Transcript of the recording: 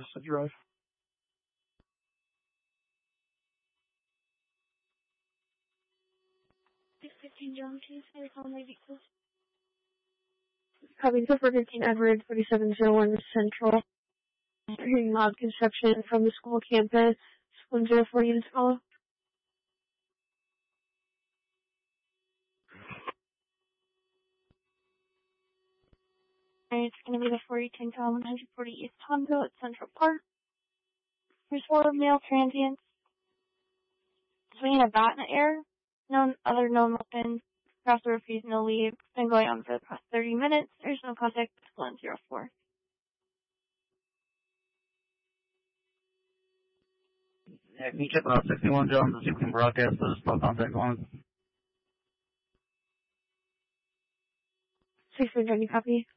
Vista Drive. 15 John, please. I recall my vehicles. Copy 15 Edward 4701 Central. Hearing loud construction from the school campus. 104 units call. It's going to be the 4010 call 140 East Hondo at Central Park. There's 4 male transients. Swinging a bat in the air. No other known weapons. Crosser refused no leave. It's been going on for the past 30 minutes. There's no contact with 104. Yeah, can you check out 61 Jones and see if we can broadcast the spell contact on? 61 Johnny, copy.